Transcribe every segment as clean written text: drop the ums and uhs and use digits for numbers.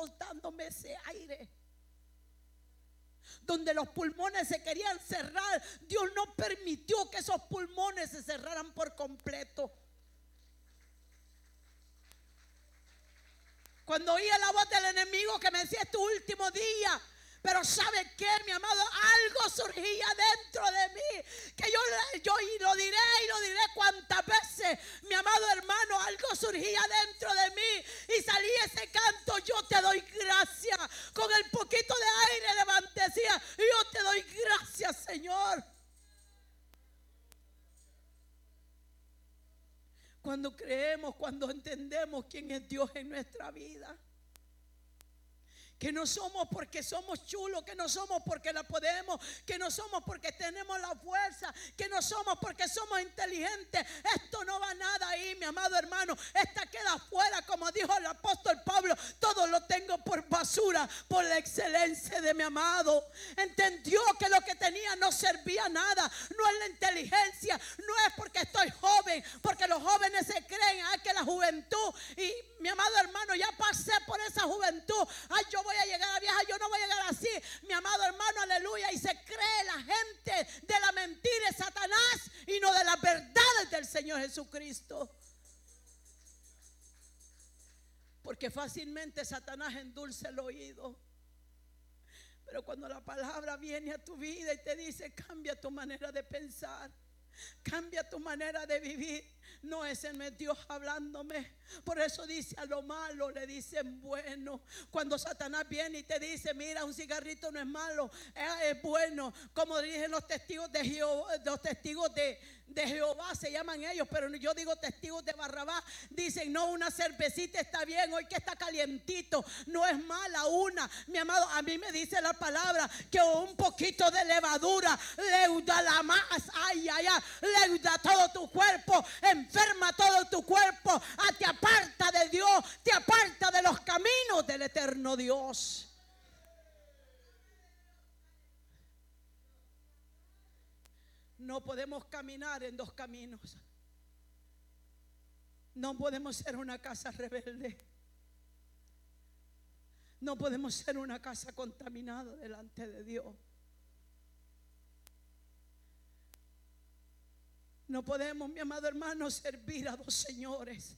Dios dándome ese aire. Donde los pulmones se querían cerrar, Dios no permitió que esos pulmones se cerraran por completo. Cuando oía la voz del enemigo que me decía: es tu último día. Pero ¿sabe qué, mi amado? Algo surgía dentro de mí, que yo y lo diré cuantas veces, mi amado hermano, algo surgía dentro de mí y salía ese canto: yo te doy gracias. Con el poquito de aire decía: yo te doy gracias, Señor. Cuando creemos, cuando entendemos quién es Dios en nuestra vida, que no somos porque somos chulos, que no somos porque la podemos, que no somos porque tenemos la fuerza, que no somos porque somos inteligentes. Esto no va nada ahí, mi amado hermano. Esta queda fuera, como dijo el apóstol Pablo: todo lo tengo por basura por la excelencia de mi amado. Entendió que lo que tenía no servía nada. No es la inteligencia, no es porque estoy joven, porque los jóvenes se creen que la juventud, y mi amado hermano, ya pasé por esa juventud. Yo voy a llegar a vieja, yo no voy a llegar así, mi amado hermano, aleluya. Y se cree la gente de la mentira de Satanás y no de las verdades del Señor Jesucristo. Porque fácilmente Satanás endulce el oído. Pero cuando la palabra viene a tu vida y te dice: cambia tu manera de pensar, cambia tu manera de vivir, no, ese no es Dios hablándome. Por eso dice: a lo malo le dicen bueno. Cuando Satanás viene y te dice: mira, un cigarrito no es malo, es bueno. Como dicen los testigos de Jehová, los testigos de Jehová se llaman ellos, pero yo digo testigos de Barrabás. Dicen: no, una cervecita está bien, hoy que está calientito, no es mala una. Mi amado, a mí me dice la palabra que un poquito de levadura leuda la más, leuda todo tu cuerpo, enferma todo tu cuerpo, te aparta de Dios, te aparta de los caminos del eterno Dios. No podemos caminar en dos caminos. No podemos ser una casa rebelde. No podemos ser una casa contaminada delante de Dios. No podemos, mi amado hermano, servir a dos señores.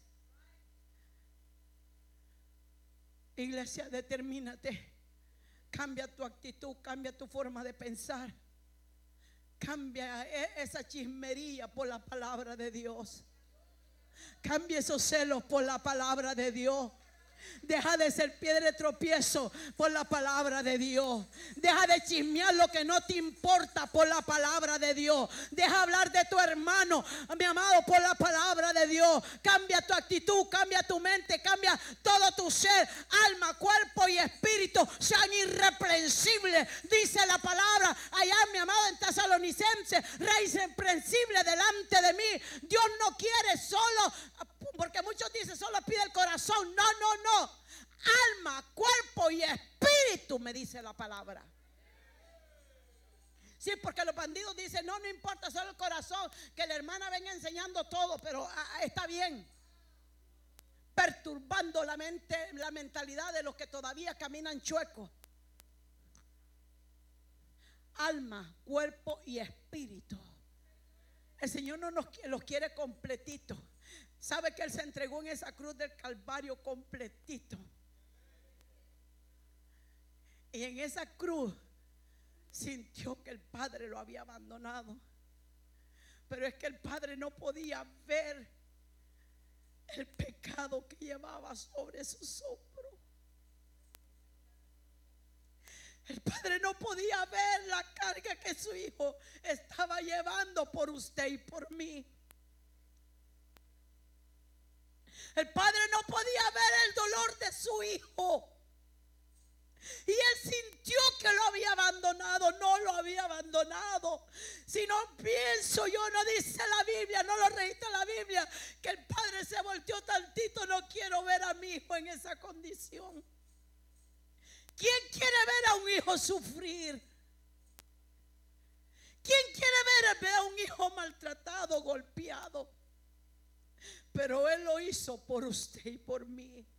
Iglesia, determínate. Cambia tu actitud, cambia tu forma de pensar. Cambia esa chismería por la palabra de Dios. Cambia esos celos por la palabra de Dios. Deja de ser piedra de tropiezo por la palabra de Dios. Deja de chismear lo que no te importa por la palabra de Dios. Deja hablar de tu hermano, mi amado, por la palabra de Dios. Cambia tu actitud, cambia tu mente, cambia todo tu ser, alma, cuerpo y espíritu sean irreprensibles. Dice la palabra allá, mi amado, en Tesalonicenses: rey irreprensible delante de mí. Dios no quiere solo, porque muchos dicen solo pide el corazón. No. Alma, cuerpo y espíritu, me dice la palabra. Sí, porque los bandidos dicen: no importa, solo el corazón, que la hermana venga enseñando todo, pero está bien. Perturbando la mente, la mentalidad de los que todavía caminan chuecos. Alma, cuerpo y espíritu. El Señor no los quiere completitos. ¿Sabe que Él se entregó en esa cruz del Calvario completito? Y en esa cruz sintió que el Padre lo había abandonado. Pero es que el Padre no podía ver el pecado que llevaba sobre sus hombros. El Padre no podía ver la carga que su Hijo estaba llevando por usted y por mí. El Padre no podía ver el dolor de su Hijo. Y Él sintió que lo había abandonado. No lo había abandonado. Si no pienso yo, no dice la Biblia, no lo registra la Biblia, que el Padre se volteó tantito: no quiero ver a mi hijo en esa condición. ¿Quién quiere ver a un hijo sufrir? ¿Quién quiere ver a un hijo maltratado, golpeado? Pero Él lo hizo por usted y por mí.